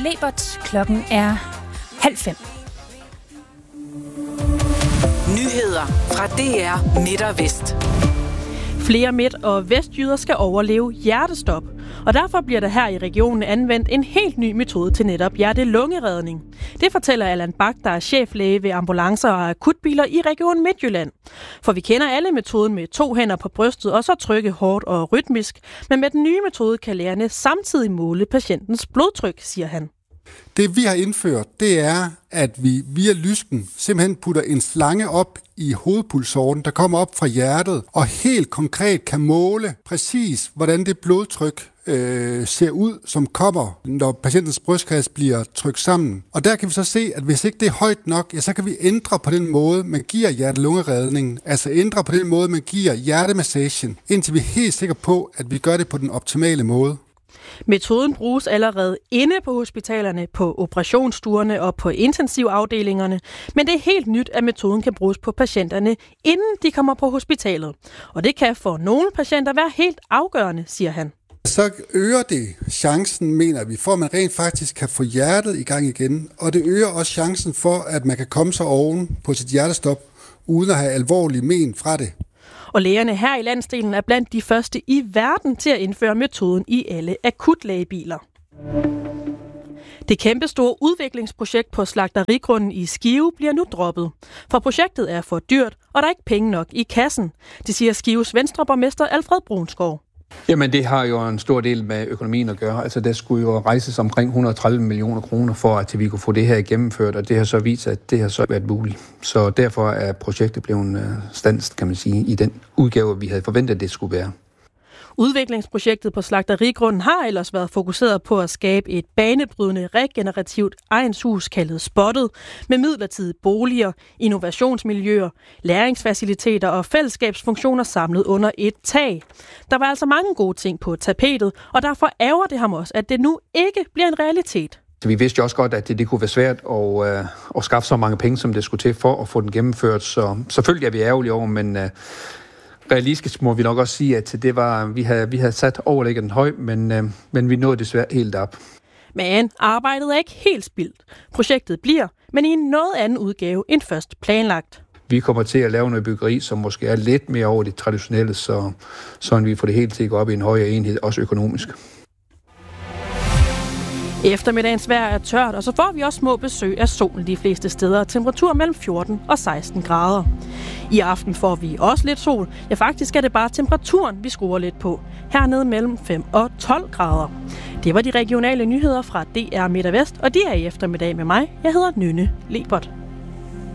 Lebert. Klokken er 4:30. Nyheder fra DR Midt og Vest. Flere midt- og vestjyder skal overleve hjertestop, og derfor bliver der her i regionen anvendt en helt ny metode til netop hjerte-lungeredning. Det fortæller Allan Bak, der er cheflæge ved ambulancer og akutbiler i Region Midtjylland. For vi kender alle metoden med 2 hænder på brystet og så trykke hårdt og rytmisk, men med den nye metode kan lægerne samtidig måle patientens blodtryk, siger han. Det vi har indført, det er, at vi via lysken simpelthen putter en slange op i hovedpulsåren, der kommer op fra hjertet, og helt konkret kan måle præcis, hvordan det blodtryk ser ud, som kommer, når patientens brystkasse bliver trykt sammen. Og der kan vi så se, at hvis ikke det er højt nok, ja, så kan vi ændre på den måde, man giver hjerte-lungeredningen, altså ændre på den måde, man giver hjertemassagen, indtil vi er helt sikre på, at vi gør det på den optimale måde. Metoden bruges allerede inde på hospitalerne, på operationsstuerne og på intensivafdelingerne, men det er helt nyt, at metoden kan bruges på patienterne, inden de kommer på hospitalet. Og det kan for nogle patienter være helt afgørende, siger han. Så øger det chancen, mener vi, for at man rent faktisk kan få hjertet i gang igen, og det øger også chancen for, at man kan komme sig oven på sit hjertestop, uden at have alvorlige men fra det. Og lægerne her i landsdelen er blandt de første i verden til at indføre metoden i alle akutlægebiler. Det kæmpestore udviklingsprojekt på slagterigrunden i Skive bliver nu droppet. For projektet er for dyrt, og der er ikke penge nok i kassen. Det siger Skives venstreborgmester Alfred Brunskov. Jamen, det har jo en stor del med økonomien at gøre. Altså, der skulle jo rejses omkring 130 millioner kroner for, at vi kunne få det her gennemført, og det har så vist, at det har så været muligt. Så derfor er projektet blevet standset, kan man sige, i den udgave, vi havde forventet, det skulle være. Udviklingsprojektet på slagterigrunden har ellers været fokuseret på at skabe et banebrydende, regenerativt egenshus kaldet Spottet, med midlertidige boliger, innovationsmiljøer, læringsfaciliteter og fællesskabsfunktioner samlet under et tag. Der var altså mange gode ting på tapetet, og derfor ærger det ham også, at det nu ikke bliver en realitet. Vi vidste jo også godt, at det kunne være svært at skaffe så mange penge, som det skulle til for at få den gennemført. Så selvfølgelig er vi ærgerlige over, men realistisk må vi nok også sige, at det var, vi havde sat overlæggeren høj, men vi nåede desværre helt op. Men arbejdet er ikke helt spildt. Projektet bliver, men i en noget anden udgave end først planlagt. Vi kommer til at lave noget byggeri, som måske er lidt mere over det traditionelle, så vi får det helt til at gå op i en højere enhed, også økonomisk. Eftermiddagens vejr er tørt, og så får vi også små besøg af solen de fleste steder. Temperatur mellem 14 og 16 grader. I aften får vi også lidt sol. Ja, faktisk er det bare temperaturen, vi skruer lidt på. Hernede mellem 5 og 12 grader. Det var de regionale nyheder fra DR Midt og Vest, og de er i eftermiddag med mig. Jeg hedder Nynne Lebert.